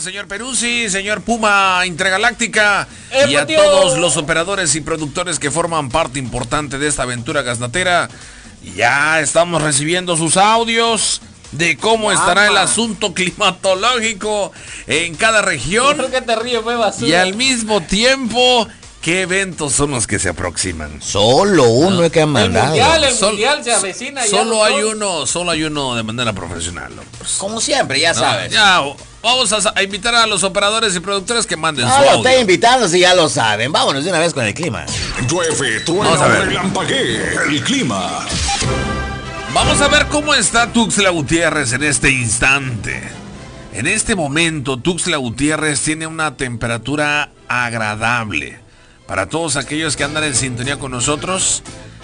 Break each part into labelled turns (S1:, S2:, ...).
S1: señor Peruzzi, señor Puma Intergaláctica y a
S2: tío.
S1: todos los operadores y productores que forman parte importante de esta aventura gasnatera. Ya estamos recibiendo sus audios de cómo estará el asunto climatológico en cada región.
S2: ¿Por qué te ríes, fue basura?
S1: Y al mismo tiempo, ¿qué eventos son los que se aproximan?
S3: Solo uno que han mandado.
S2: El mundial se avecina.
S1: Solo hay uno de manera profesional. Pues.
S3: Como siempre, ya sabes.
S1: Ya, vamos a invitar a los operadores y productores que manden su
S3: No
S1: audio.
S3: lo estoy invitando si ya lo saben. Vámonos de una vez con el clima.
S4: Llueve, truena, relampaguee, el clima.
S1: Vamos a ver cómo está Tuxtla Gutiérrez en este instante. En este momento, Tuxtla Gutiérrez tiene una temperatura agradable. Para todos aquellos que andan en sintonía con nosotros,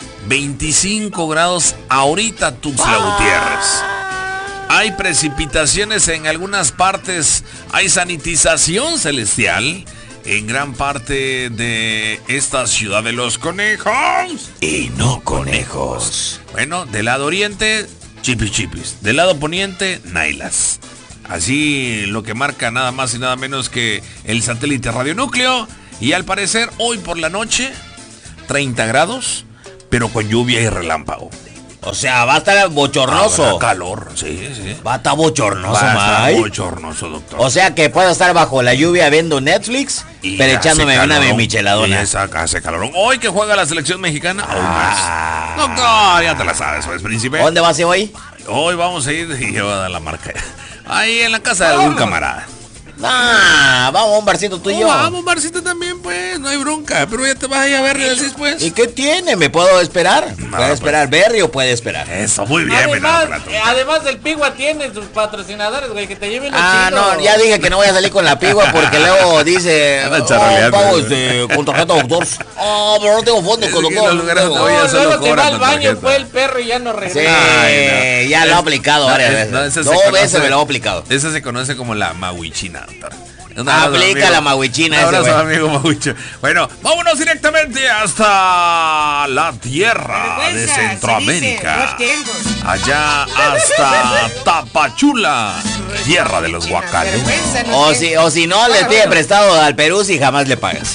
S1: 25 grados ahorita Tuxtla Gutiérrez. Hay precipitaciones en algunas partes, hay sanitización celestial en gran parte de esta ciudad de los conejos.
S3: Y no conejos.
S1: Bueno, del lado oriente, chipis chipis. Del lado poniente, nailas. Así lo que marca nada más y nada menos que el satélite radionúcleo. Y al parecer, hoy por la noche, 30 grados, pero con lluvia y relámpago.
S3: O sea, va a estar bochornoso.
S1: Habrá calor, sí.
S3: Va a estar bochornoso,
S1: Va a estar
S3: Mike.
S1: bochornoso, doctor.
S3: O sea que puedo estar bajo la lluvia viendo Netflix,
S1: Y
S3: pero
S1: hace
S3: echándome una
S1: calorón.
S3: micheladona.
S1: Y hace calorón. Hoy que juega la selección mexicana, aún más. Doctor, ya te la sabes, pues, príncipe.
S3: ¿Dónde vas hoy?
S1: Hoy vamos a ir y yo voy a dar la marca. Ahí en la casa de algún camarada.
S3: Vamos a un barcito tú y yo.
S1: Vamos, a un barcito también, pues, no hay bronca. Pero ya te vas a ir a ver y decís, pues.
S3: ¿Y qué tiene? ¿Me puedo esperar?
S1: No,
S3: ¿Puede esperar Berry o puede esperar?
S1: Eso, muy bien,
S2: Además el Pigua tiene sus patrocinadores, güey, que te lleven los
S3: No, ya dije que no voy a salir con la Pigua porque luego dice pago con tarjeta doctor. Pero no tengo fondo con doctor.
S2: Luego se va al baño, fue el perro y ya no regresa.
S3: Sí, ya lo ha aplicado varias veces. Dos veces me lo ha aplicado.
S1: Esa se conoce como la mahuichina, doctor.
S3: Aplica la mahuichina.
S1: Un abrazo, amigo Mahuicho. Bueno, vámonos directamente hasta la tierra de Centroamérica. Allá hasta Tapachula, tierra de los guacareros.
S3: O si no, le pide prestado al Perú y jamás le pagas.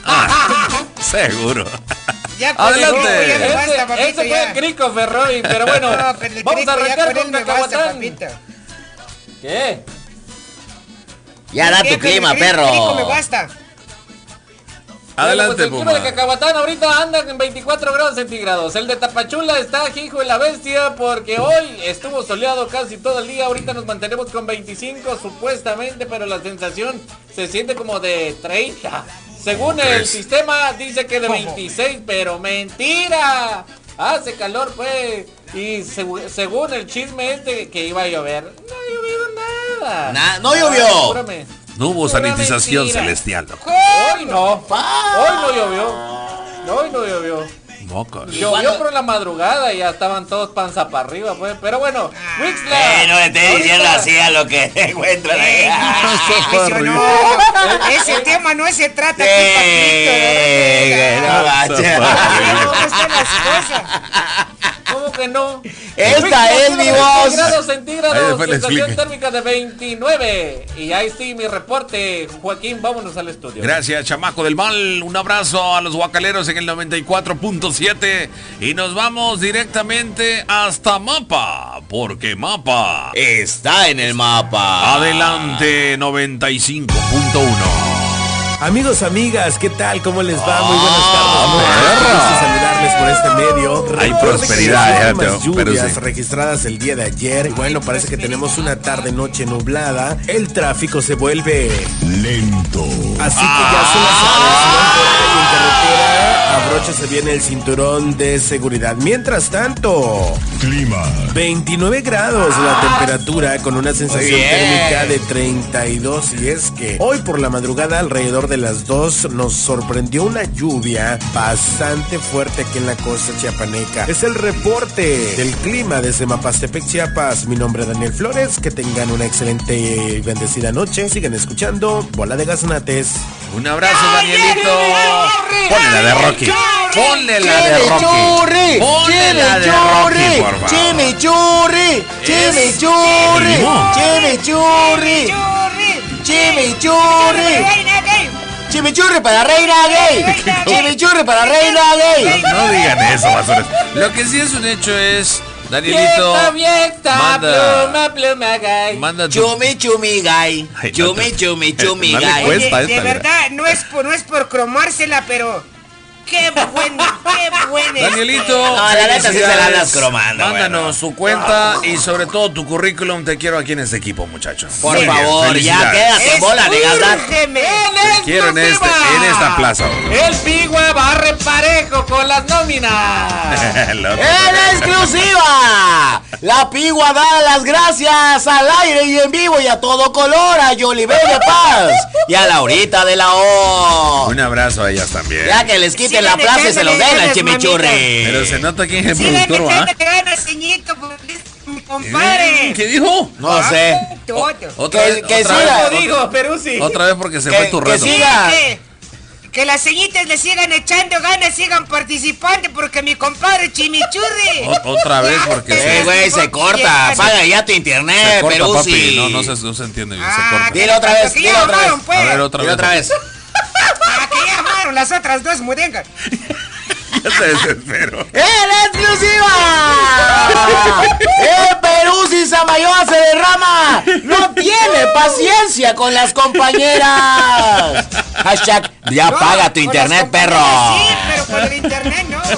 S1: Seguro.
S2: Adelante. Ese fue el crico, Ferroy, pero bueno, vamos a arrancar con Cacahuatán. ¿Qué?
S3: Ya da tu clima, perro.
S1: Adelante,
S2: el clima de Cacahuatán ahorita anda en 24 grados centígrados. El de Tapachula está hijo de la bestia porque hoy estuvo soleado casi todo el día. Ahorita nos mantenemos con 25 supuestamente, pero la sensación se siente como de 30. Según el sistema dice que de 26, pero mentira. Hace calor, pues. Y según el chisme que iba a llover, no ha llovido nada.
S3: No llovió.
S1: No hubo sanitización celestial, doctor.
S2: Hoy no llovió. Hoy no llovió.
S1: Mocos.
S2: Llovió por la madrugada y ya estaban todos panza para arriba, pues. Pero bueno, Wixla.
S3: No le estés diciendo así a lo que encuentran ahí.
S5: Ese tema no se trata
S2: ¿Cómo que no?
S3: Esta es mi voz.
S2: Grados centígrados, sensación térmica de 29. Y ahí sí mi reporte, Joaquín, vámonos al estudio.
S1: Gracias, chamaco del mal. Un abrazo a los guacaleros en el 94.7. Y nos vamos directamente hasta Mapa, porque Mapa
S3: está en el mapa.
S1: Adelante, 95.1.
S6: Amigos, amigas, ¿qué tal? ¿Cómo les va? Muy buenas tardes. Gusto saludarles por este medio.
S1: Hay
S6: Recuerden
S1: prosperidad,
S6: que las últimas lluvias
S1: pero sí.
S6: registradas el día de ayer. Bueno, parece que tenemos una tarde-noche nublada. El tráfico se vuelve
S4: lento.
S6: Así que ya se la saben, si van por ahí en carretera, abróchese bien el cinturón de seguridad. Mientras tanto,
S4: clima
S6: 29 grados la temperatura con una sensación térmica de 32. Y es que hoy por la madrugada alrededor de las 2 nos sorprendió una lluvia bastante fuerte aquí en la costa chiapaneca. Es el reporte del clima desde Mapastepec, Chiapas. Mi nombre es Daniel Flores. Que tengan una excelente y bendecida noche. Sigan escuchando Bola de Gaznates.
S1: Un abrazo, Danielito. Ponle la de Rocky. Ponle la de Rocky. Ponle la de Rocky, por favor.
S3: Chimichurri. Chimichurri. Chimichurri. Chimichurri. Chimichurri para reina gay. Chimichurri para reina gay.
S1: No digan eso, basuras. Lo que sí es un hecho es, Danielito, manda tu...
S3: Chumi gay.
S1: Ay,
S3: Chumi
S1: no le
S3: gay.
S1: cuesta
S5: De
S1: esta,
S5: verdad, no es por cromársela, pero qué bueno.
S1: Danielito,
S3: No, la neta sí se la
S1: felicidades.
S3: andas cromando.
S1: Mándanos
S3: bueno.
S1: su cuenta y sobre todo tu currículum. Te quiero aquí en este equipo, muchachos.
S3: Por
S1: Muy bien,
S3: favor, ya
S1: felicidades.
S3: quédate en bola de gastar.
S1: Te quiero en esta plaza.
S2: El Pigua barre parejo con las nóminas.
S1: El otro.
S3: ¡En exclusiva! La Pigua da las gracias al aire y en vivo y a todo color a Yolibé de Paz y a Laurita de la O.
S1: Un abrazo a ellas también.
S3: Ya que les quiten la
S5: Sigan
S3: plaza y se los den al
S5: echándole
S3: chimichurri.
S1: Pero se nota quién es el
S5: Sigan
S1: productor, ¿va?
S5: echándole ganas, ceñito, porque es mi compadre.
S1: ¿Qué dijo?
S3: No sé.
S5: Todo.
S1: Otra vez,
S3: que
S1: otra
S3: siga.
S1: vez,
S2: Lo digo, Peruzzi.
S1: otra vez porque se fue tu
S3: Que
S1: reto.
S3: siga.
S5: Que las ceñitas le sigan echando ganas, sigan participando, porque mi compadre Chimichurri.
S1: Otra vez porque
S3: Güey, se corta. Apaga ya tu
S1: se
S3: internet,
S1: corta, papi.
S3: Peruzzi.
S1: No se entiende bien, se corta.
S3: Dile otra vez, dile otra vez.
S5: Pues.
S1: A ver, otra
S3: Dile
S1: vez.
S3: otra vez.
S5: Que llamaron las otras dos mudengas.
S1: Ya se desespero.
S3: ¡En exclusiva! Peruzzi Samayoa se derrama. No tiene paciencia con las compañeras. Hashtag, ya
S5: No,
S3: paga tu
S5: con
S3: internet,
S5: las
S3: perro.
S5: compañeras Sí, pero con el internet no.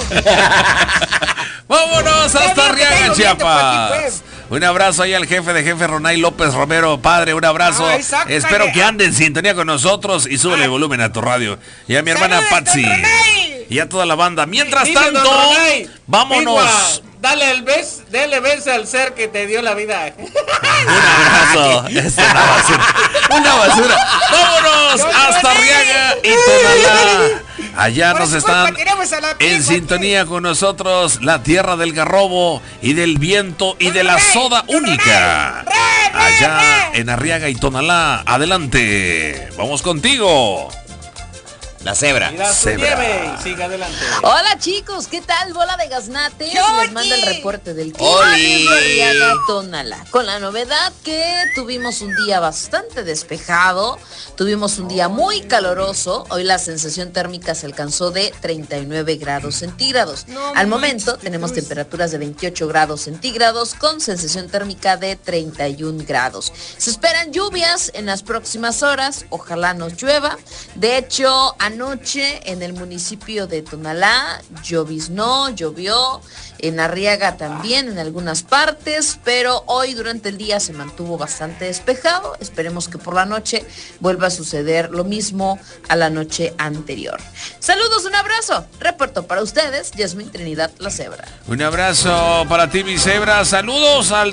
S1: Vámonos hasta
S5: Está bien,
S1: Arriaga,
S5: tengo viento por aquí,
S1: Chiapas. Un abrazo ahí al jefe de jefe Ronay López Romero, padre, un abrazo.
S5: Ay, sácale.
S1: Espero que ande en sintonía con nosotros y súbele el volumen a tu radio. Y a mi hermana
S5: Saludos,
S1: Patsy.
S5: don Ronay.
S1: Y a toda la banda. Mientras
S2: Dile, don
S1: tanto,
S2: Ronay,
S1: vámonos.
S2: Pigua, dale beso al ser que te dio la vida.
S1: Un abrazo. Es una basura. Una basura. Vámonos
S5: Don
S1: hasta
S5: Ronay.
S1: Arriaga y Tonalá. Allá
S5: Por
S1: nos
S5: su
S1: están
S5: culpa tenemos a la
S1: en
S5: Pigua
S1: sintonía con nosotros la tierra del garrobo y del viento y de la soda única. Allá en Arriaga y Tonalá. Adelante. Vamos contigo.
S3: La cebra.
S2: Mira su
S1: Zebra.
S2: nieve y siga adelante.
S7: Hola chicos, ¿qué tal? Bola de gaznates. Les manda el reporte del clima
S3: Oli.
S7: de Arriaga, Tonalá. Con la novedad que tuvimos un día bastante despejado, tuvimos un día muy caloroso. Hoy la sensación térmica se alcanzó de 39 grados centígrados. Al momento tenemos temperaturas de 28 grados centígrados con sensación térmica de 31 grados. Se esperan lluvias en las próximas horas, ojalá nos llueva. De hecho, anoche en el municipio de Tonalá llovió, en Arriaga también en algunas partes, pero hoy durante el día se mantuvo bastante despejado. Esperemos que por la noche vuelva a suceder lo mismo a la noche anterior. Saludos, un abrazo. Reporto para ustedes, Yasmín Trinidad La Cebra.
S1: Un abrazo para ti, mi cebra. Saludos al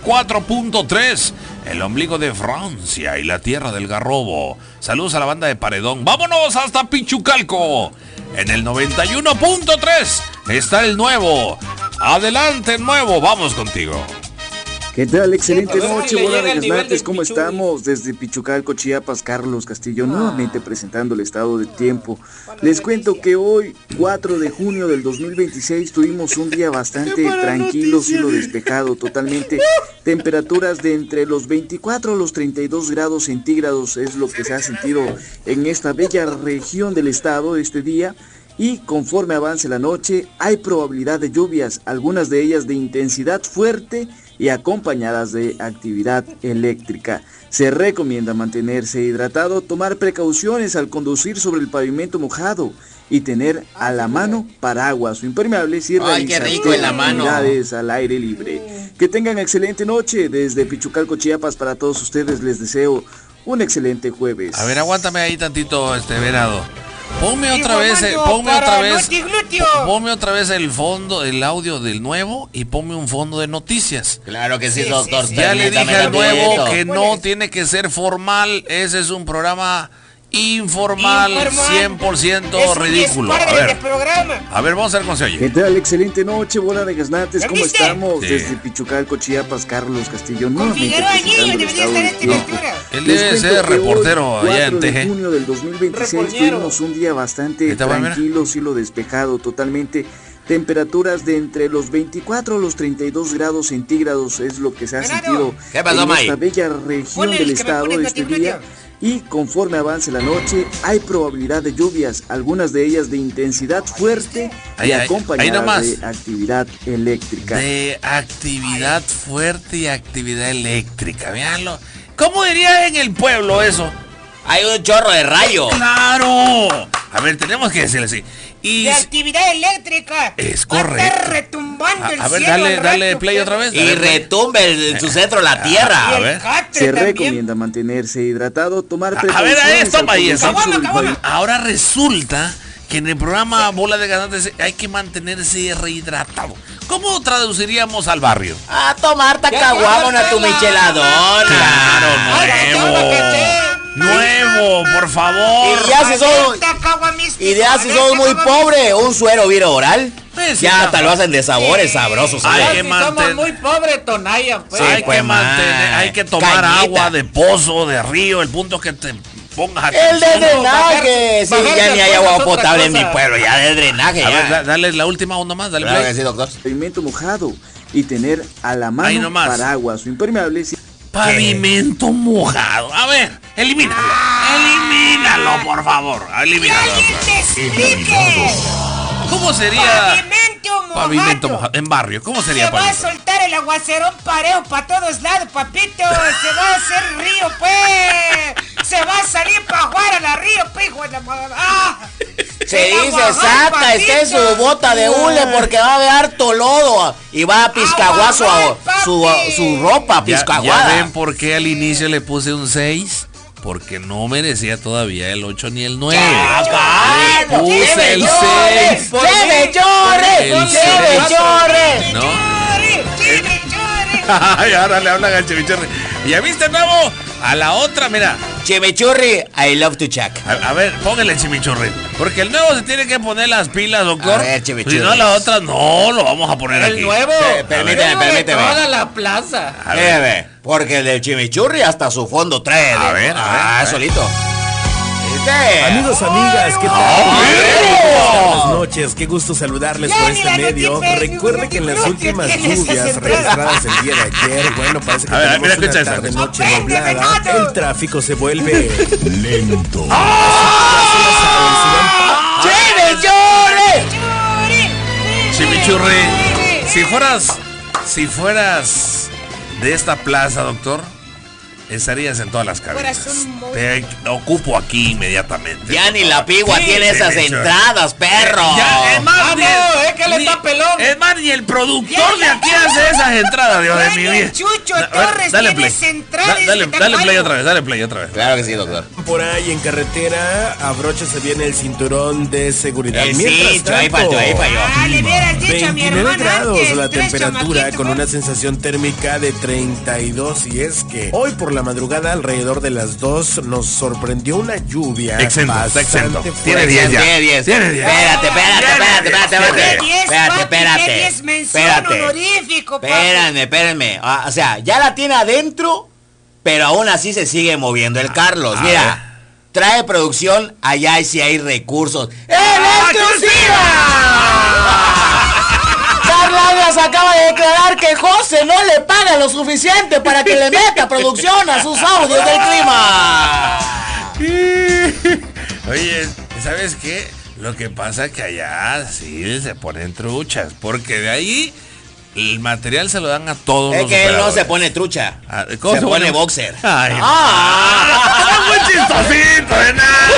S1: 94.3, el ombligo de Francia y la tierra del garrobo. Saludos a la banda de Paredón. Vámonos hasta Pichucalco. En el 91.3 está el nuevo. Adelante, nuevo. Vamos contigo.
S8: ¿Qué tal? Excelente
S2: A ver si
S8: noche,
S2: le
S8: bola
S2: llega
S8: de
S2: el nivel
S8: gaznates,
S2: del
S8: ¿cómo
S2: Pichurri?
S8: estamos? Desde Pichucalco, Chiapas, Carlos Castillo, nuevamente presentando el estado del tiempo. Les cuento que hoy, 4 de junio del 2026, tuvimos un día bastante tranquilo, cielo despejado totalmente. Temperaturas de entre los 24 a los 32 grados centígrados es lo que se ha sentido en esta bella región del estado este día. Y conforme avance la noche, hay probabilidad de lluvias, algunas de ellas de intensidad fuerte y acompañadas de actividad eléctrica. Se recomienda mantenerse hidratado, tomar precauciones al conducir sobre el pavimento mojado y tener a la mano paraguas o impermeables y
S3: Ay, qué rico en la mano.
S8: actividades al aire libre. Que tengan excelente noche. Desde Pichucalco, Chiapas, para todos ustedes les deseo un excelente jueves.
S1: A ver, aguántame ahí tantito, Venado. Ponme
S5: Digo,
S1: otra vez,
S5: mando
S1: ponme
S5: para
S1: otra vez,
S5: Notiglutio.
S1: ponme otra vez el fondo, el audio del nuevo y ponme un fondo de noticias.
S3: Claro que sí, doctor.
S1: Ya le dije
S3: Permítame
S1: al nuevo
S3: tantito.
S1: que no tiene que ser formal, ese es un programa informal, 100%
S5: Es un
S1: ridículo. A
S5: desmadre de
S1: ver,
S5: programa.
S1: vamos a ver cómo se
S8: ¿Qué
S1: oye.
S8: tal? Excelente noche, bola de gaznates, ¿cómo
S5: ¿Viste?
S8: estamos?
S1: Sí.
S8: Desde Pichucalco, Chiapas, Carlos Castillo,
S5: Con
S8: nuevamente
S5: Figueroa
S8: presentando
S5: Niño
S8: el
S5: debería
S8: estado
S5: estar
S8: del
S5: en
S8: tiempo.
S5: Ventura.
S1: Él
S8: Les
S1: debe
S8: cuento
S1: ser
S8: que hoy,
S1: reportero allá en
S8: 4 de
S1: TG.
S8: junio del 2026
S2: Reportero.
S8: tuvimos un día bastante
S1: Ahí te va, mira.
S8: tranquilo, cielo despejado totalmente. Temperaturas de entre los 24 a los 32 grados centígrados es lo que se ha sentido
S3: ¿Qué pasó,
S8: en
S3: May?
S8: esta bella región del estado este día. Y conforme avance la noche, hay probabilidad de lluvias, algunas de ellas de intensidad fuerte y acompañadas de actividad eléctrica.
S1: De actividad fuerte y actividad eléctrica, véanlo. ¿Cómo diría en el pueblo eso?
S3: Hay un chorro de rayo.
S1: ¡Claro! A ver, tenemos que decirle así. Y
S5: de actividad eléctrica.
S1: Es correcto.
S5: Va a estar retumbando el
S1: a ver,
S5: cielo
S1: dale play otra vez.
S3: Y retumbe en su centro la tierra.
S1: A ver.
S8: Se recomienda mantenerse hidratado, tomar
S1: A ver,
S8: precauciones.
S1: esto, Maíz.
S5: Caguama.
S1: Ahora resulta que en el programa Bola de Ganantes hay que mantenerse rehidratado. ¿Cómo traduciríamos al barrio?
S3: A tomar tacaguama a tu micheladón.
S1: Nuevo, por favor.
S3: Y ya si sos muy pobre, un suero viro oral.
S1: Pues,
S3: Ya hasta lo hacen de sabores sabrosos.
S1: Hay
S3: ¿sabes?
S1: que
S2: Somos muy pobres, Tonaya, pues.
S3: Sí,
S1: hay
S3: pues,
S1: que mantener, hay que tomar
S3: cañita.
S1: agua de pozo, de río, el punto que te pongas aquí.
S3: El de drenaje. Sí,
S2: bajarse
S3: ya ni hay
S2: al
S3: agua
S2: pueblo es otra
S3: potable en mi
S2: cosa.
S3: pueblo. Ya de drenaje.
S1: A
S3: Ya.
S1: ver, dale la última onda más, dale
S3: Claro que
S1: play.
S3: sí, doctor.
S8: Pavimento mojado y tener a la
S1: Ahí
S8: mano
S1: nomás.
S8: paraguas o impermeables.
S1: Pavimento mojado. A ver, elimínalo. Elimínalo, por favor. Elimínalo.
S5: ¡Te explique!
S1: ¿Cómo sería pavimento mojado? En barrio, ¿cómo sería
S5: Se va a
S1: pavimento?
S5: soltar el aguacerón parejo para todos lados, papito. Se va a hacer río, pues. Se va a salir para jugar a la río, pues, hijo de la madre. ¡Ah!
S3: Se
S5: El
S3: dice,
S5: aguajal,
S3: saca esté
S5: papito.
S3: su bota de hule porque va a haber harto lodo y va a piscaguazo
S5: Aguajal,
S3: su
S5: papi.
S3: ropa
S1: ¿Ya
S3: piscaguada.
S1: ven por qué al inicio le puse un 6? Porque no merecía todavía el 8 ni el 9. Le puse el 6.
S3: ¡Cheve chorre!
S1: El
S3: ¡Cheve
S1: seis.
S3: chorre!
S1: ¿No?
S5: Chile, chore.
S1: Ay, ahora le hablan al chimichurri. ¿Y ya viste, nuevo? A la otra, mira.
S3: Chimichurri, I love to check.
S1: A ver, póngale el chimichurri. Porque el nuevo se tiene que poner las pilas, doctor.
S3: A ver, chimichurri.
S1: Si no, la otra no lo vamos a poner
S2: El
S1: aquí.
S2: nuevo.
S3: Permíteme,
S2: Nuevo de
S3: permíteme.
S2: toda la plaza.
S1: A ver.
S3: Porque el del chimichurri hasta su fondo trae.
S1: A ver, a ver.
S3: solito.
S6: Amigos, amigas, ¿qué tal? Buenas noches, qué gusto saludarles por este medio. Recuerde que en las últimas lluvias registradas el día de ayer, bueno, parece que
S1: A ver,
S6: tenemos
S1: mira,
S6: una
S1: escucha
S6: tarde
S1: eso.
S6: noche nublada, el tráfico se vuelve
S4: Lento.
S3: ¡Cheve chorre!
S1: Chimichurri, si fueras de esta plaza, doctor, estarías en todas las cabinas. Te ocupo aquí inmediatamente.
S3: Ya ni la pigua
S1: Sí,
S3: tiene esas
S1: chimichurri.
S3: entradas, perro.
S1: Ya, es más,
S2: es que él está pelón.
S1: Es más, ni el productor de aquí hace esas entradas, Dios de mi vida.
S5: Chucho
S1: A ver,
S5: Torres
S1: dale
S5: tiene
S1: play.
S5: centrales
S1: Dale
S5: de
S1: play
S5: tamaño.
S1: otra vez, dale play otra vez.
S3: Claro que sí, doctor.
S6: por ahí en carretera, abróchese bien el cinturón de seguridad.
S3: El
S6: Mientras
S3: cincho, ahí
S6: tanto,
S3: falló, ahí falló.
S5: Ah, le hubieras dicho a mi
S6: 29
S5: hermana
S6: grados
S5: antes,
S6: la
S5: tres
S6: temperatura
S5: chamaquitos,
S6: con
S5: ¿no?
S6: una sensación térmica de 32 y es que hoy por la madrugada alrededor de las 2 nos sorprendió una lluvia
S1: Exento, está
S6: bastante
S1: exento.
S6: fuerte.
S1: Tiene 10 ya.
S3: Tiene 10.
S1: Tiene 10.
S3: Espérate.
S5: Tiene 10, papi,
S3: Espérate.
S5: tiene 10 mención honorífico, papi.
S3: Espérenme. O sea, ya la tiene adentro, pero aún así se sigue moviendo el Carlos.
S1: a
S3: Mira, trae producción allá y si hay recursos. ¡En exclusiva! Carlos acaba de declarar que José no le paga lo suficiente para que le meta producción a sus audios del clima.
S1: Oye, ¿sabes qué? Lo que pasa es que allá sí se ponen truchas, porque de ahí el material se lo dan a todos
S3: Es
S1: los
S3: que él no
S1: operadores.
S3: se pone trucha.
S1: Ah, ¿cómo
S3: Se pone boxer.
S1: Ay,
S3: ¡Ah!
S1: muy chistosito, de nada.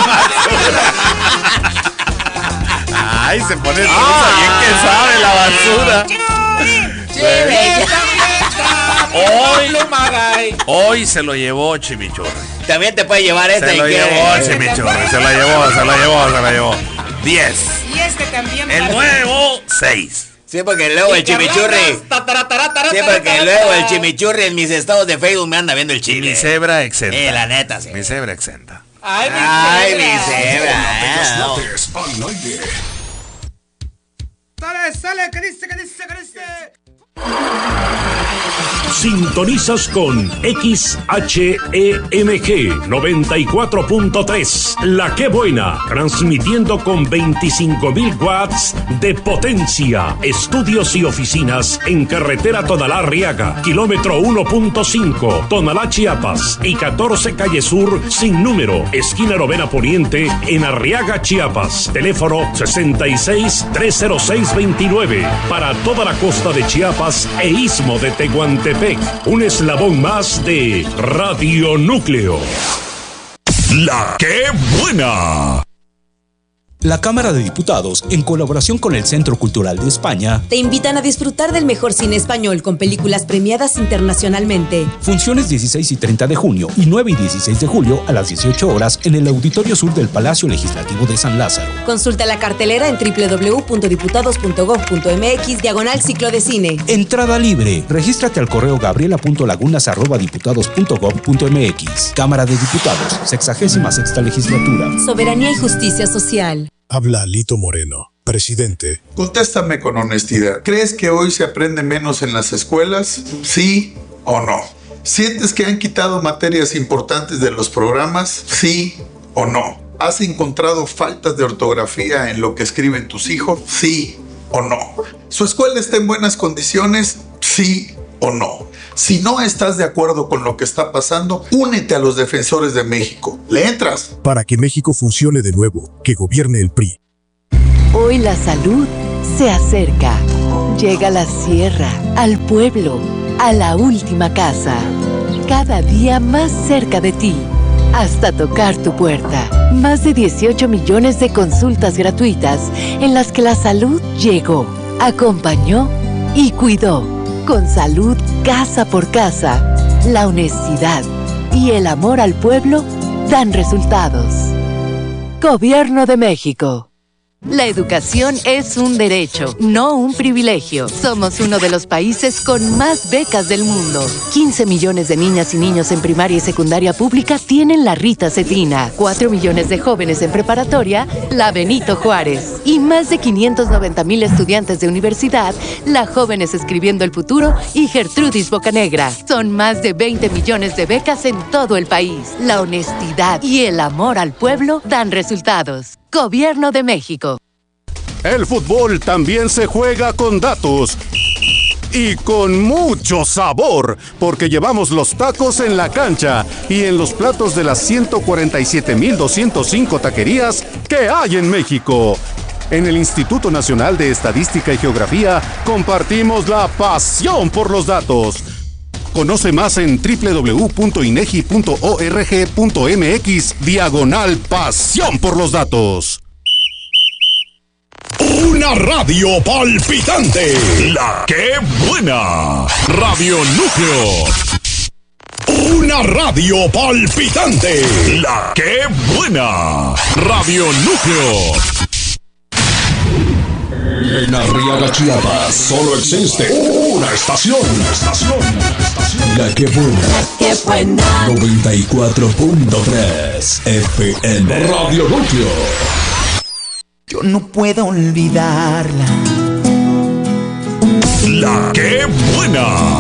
S1: Ay, se pone trucha, bien que sabe la basura. Hoy se lo llevó Chimichurri.
S3: También te puede llevar este.
S1: Se lo llevó Chimichurri, se lo llevó. 10.
S5: Y este también.
S1: El
S5: papi.
S1: nuevo, 6.
S3: Sí, porque luego el chimichurri. Sí, porque luego el chimichurri en mis estados de Facebook me anda viendo el
S1: Y
S3: chile.
S1: mi cebra exenta.
S3: La neta, sí.
S1: Mi cebra exenta.
S2: Ay,
S3: Mi cebra.
S4: Deslates al aire.
S5: Sale, ¿qué dice?
S4: Sintonizas con XHEMG 94.3, La Que Buena, transmitiendo con 25.000 watts de potencia. Estudios y oficinas en carretera Tonalá-Arriaga, kilómetro 1.5, Tonalá, Chiapas, y 14 Calle Sur sin número, esquina Novena Poniente, en Arriaga, Chiapas. Teléfono 66-306-29, para toda la costa de Chiapas e istmo de Tehuantepec. Un eslabón más de Radio Núcleo.
S9: La Que Buena.
S10: La Cámara de Diputados, en colaboración con el Centro Cultural de España,
S11: te invitan a disfrutar del mejor cine español con películas premiadas internacionalmente.
S10: Funciones 16 y 30 de junio y 9 y 16 de julio a las 18 horas en el Auditorio Sur del Palacio Legislativo de San Lázaro.
S11: Consulta la cartelera en www.diputados.gov.mx/ciclo de cine.
S10: Entrada libre. Regístrate al correo gabriela.lagunas@diputados.gov.mx. Cámara de Diputados, 66ª legislatura.
S11: Soberanía y justicia social.
S12: Habla Alito Moreno, presidente.
S13: Contéstame con honestidad. ¿Crees que hoy se aprende menos en las escuelas? ¿Sí o no? ¿Sientes que han quitado materias importantes de los programas? ¿Sí o no? ¿Has encontrado faltas de ortografía en lo que escriben tus hijos? ¿Sí o no? ¿Su escuela está en buenas condiciones? ¿Sí o no? Si no estás de acuerdo con lo que está pasando, únete a los defensores de México. ¿Le entras?
S12: Para que México funcione de nuevo, que gobierne el PRI.
S14: Hoy la salud se acerca. Llega a la sierra, al pueblo, a la última casa. Cada día más cerca de ti, hasta tocar tu puerta. Más de 18 millones de consultas gratuitas en las que la salud llegó, acompañó y cuidó. Con salud casa por casa, la honestidad y el amor al pueblo dan resultados. Gobierno de México. La educación es un derecho, no un privilegio. Somos uno de los países con más becas del mundo. 15 millones de niñas y niños en primaria y secundaria pública tienen la Rita Cetina. 4 millones de jóvenes en preparatoria, la Benito Juárez. Y más de 590,000 estudiantes de universidad, la Jóvenes Escribiendo el Futuro y Gertrudis Bocanegra. Son más de 20 millones de becas en todo el país. La honestidad y el amor al pueblo dan resultados. Gobierno de México.
S15: El fútbol también se juega con datos y con mucho sabor, porque llevamos los tacos en la cancha y en los platos de las 147,205 taquerías que hay en México. En el Instituto Nacional de Estadística y Geografía compartimos la pasión por los datos. Conoce más en www.inegi.org.mx/pasión por los datos.
S9: Una radio palpitante. La Que Buena. Radio Núcleo. Una radio palpitante. La Que Buena. Radio Núcleo.
S4: En Arriaga, Chiapas, solo existe una estación. La Que Buena.
S14: ¡Qué buena!
S4: 94.3 FM. Radio Núcleo.
S16: Yo no puedo olvidarla.
S9: La Que Buena.